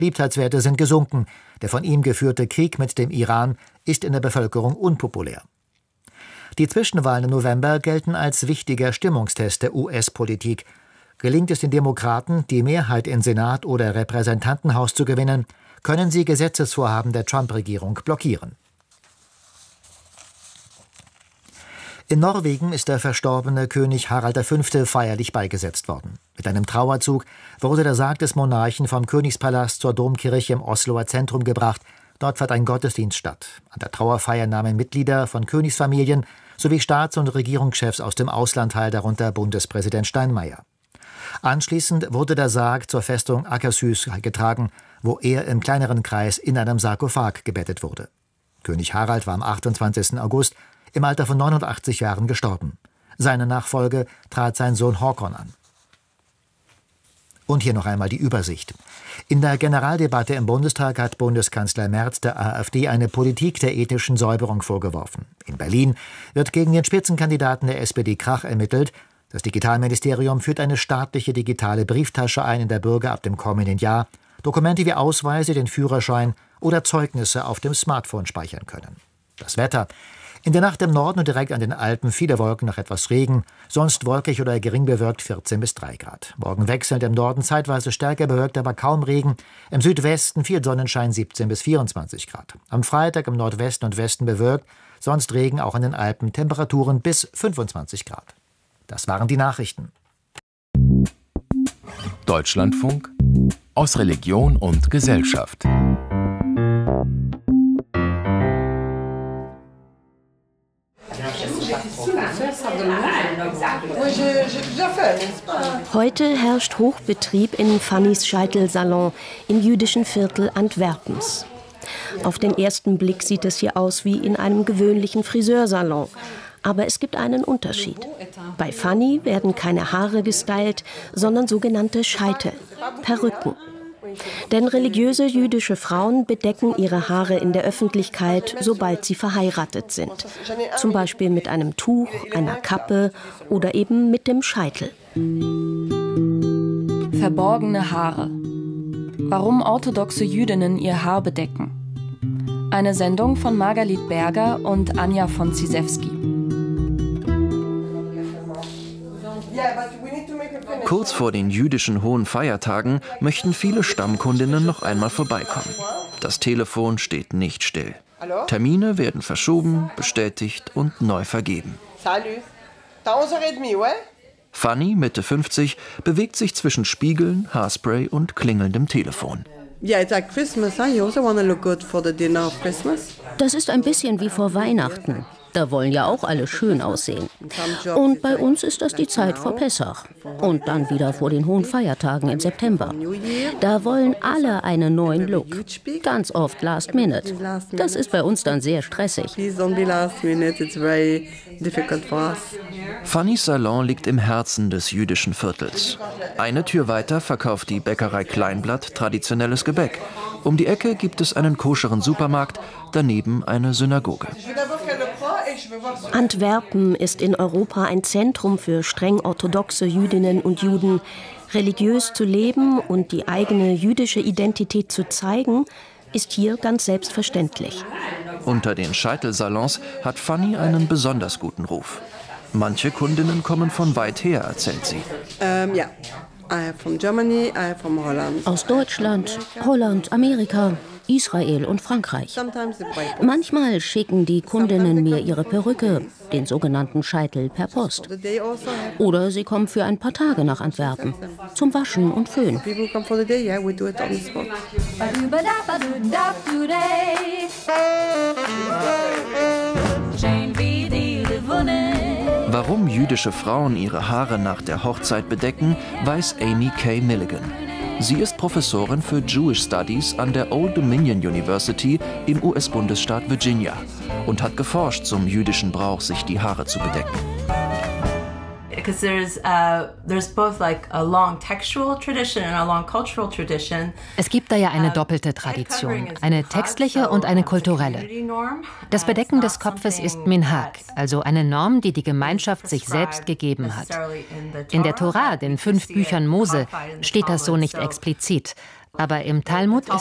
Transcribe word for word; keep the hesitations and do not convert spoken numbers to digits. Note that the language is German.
Beliebtheitswerte sind gesunken. Der von ihm geführte Krieg mit dem Iran ist in der Bevölkerung unpopulär. Die Zwischenwahlen im November gelten als wichtiger Stimmungstest der U S-Politik. Gelingt es den Demokraten, die Mehrheit im Senat oder Repräsentantenhaus zu gewinnen, können sie Gesetzesvorhaben der Trump-Regierung blockieren. In Norwegen ist der verstorbene König Harald der Fünfte feierlich beigesetzt worden. Mit einem Trauerzug wurde der Sarg des Monarchen vom Königspalast zur Domkirche im Osloer Zentrum gebracht. Dort fand ein Gottesdienst statt. An der Trauerfeier nahmen Mitglieder von Königsfamilien sowie Staats- und Regierungschefs aus dem Ausland teil, darunter Bundespräsident Steinmeier. Anschließend wurde der Sarg zur Festung Akershus getragen, wo er im kleineren Kreis in einem Sarkophag gebettet wurde. König Harald war am achtundzwanzigsten August im Alter von neunundachtzig Jahren gestorben. Seine Nachfolge trat sein Sohn Håkon an. Und hier noch einmal die Übersicht. In der Generaldebatte im Bundestag hat Bundeskanzler Merz der AfD eine Politik der ethnischen Säuberung vorgeworfen. In Berlin wird gegen den Spitzenkandidaten der S P D Krach ermittelt. Das Digitalministerium führt eine staatliche digitale Brieftasche ein, in der Bürger ab dem kommenden Jahr Dokumente wie Ausweise, den Führerschein oder Zeugnisse auf dem Smartphone speichern können. Das Wetter. In der Nacht im Norden und direkt an den Alpen viele Wolken, nach etwas Regen, sonst wolkig oder gering bewölkt vierzehn bis drei Grad. Morgen wechselnd im Norden zeitweise stärker bewölkt, aber kaum Regen. Im Südwesten viel Sonnenschein, siebzehn bis vierundzwanzig Grad. Am Freitag im Nordwesten und Westen bewölkt, sonst Regen auch in den Alpen, Temperaturen bis fünfundzwanzig Grad. Das waren die Nachrichten. Deutschlandfunk aus Religion und Gesellschaft. Heute herrscht Hochbetrieb in Fannys Scheitelsalon im jüdischen Viertel Antwerpens. Auf den ersten Blick sieht es hier aus wie in einem gewöhnlichen Friseursalon. Aber es gibt einen Unterschied. Bei Fanny werden keine Haare gestylt, sondern sogenannte Scheitel, Perücken. Denn religiöse jüdische Frauen bedecken ihre Haare in der Öffentlichkeit, sobald sie verheiratet sind. Zum Beispiel mit einem Tuch, einer Kappe oder eben mit dem Scheitel. Verborgene Haare. Warum orthodoxe Jüdinnen ihr Haar bedecken. Eine Sendung von Margalit Berger und Anja von Zizewski. Kurz vor den jüdischen hohen Feiertagen möchten viele Stammkundinnen noch einmal vorbeikommen. Das Telefon steht nicht still. Termine werden verschoben, bestätigt und neu vergeben. Fanny, Mitte fünfzig, bewegt sich zwischen Spiegeln, Haarspray und klingelndem Telefon. Das ist ein bisschen wie vor Weihnachten. Da wollen ja auch alle schön aussehen. Und bei uns ist das die Zeit vor Pessach. Und dann wieder vor den hohen Feiertagen im September. Da wollen alle einen neuen Look. Ganz oft last minute. Das ist bei uns dann sehr stressig. Fannys Salon liegt im Herzen des jüdischen Viertels. Eine Tür weiter verkauft die Bäckerei Kleinblatt traditionelles Gebäck. Um die Ecke gibt es einen koscheren Supermarkt, daneben eine Synagoge. Antwerpen ist in Europa ein Zentrum für streng orthodoxe Jüdinnen und Juden. Religiös zu leben und die eigene jüdische Identität zu zeigen, ist hier ganz selbstverständlich. Unter den Scheitelsalons hat Fanny einen besonders guten Ruf. Manche Kundinnen kommen von weit her, erzählt sie. Ähm, ja. From Germany, from Holland. Aus Deutschland, Holland, Amerika, Israel und Frankreich. Manchmal schicken die Kundinnen mir ihre Perücke, den sogenannten Scheitel, per Post. Oder sie kommen für ein paar Tage nach Antwerpen, zum Waschen und Föhn. Warum jüdische Frauen ihre Haare nach der Hochzeit bedecken, weiß Amy Kay Milligan. Sie ist Professorin für Jewish Studies an der Old Dominion University im U S-Bundesstaat Virginia und hat geforscht zum jüdischen Brauch, sich die Haare zu bedecken. Because there's uh, there's both like a long textual tradition and a long cultural tradition. Es gibt da ja eine doppelte Tradition, eine textliche und eine kulturelle. Das Bedecken des Kopfes ist Minhag, also eine Norm, die die Gemeinschaft sich selbst gegeben hat. In der Tora, den fünf Büchern Mose, steht das so nicht explizit. Aber im Talmud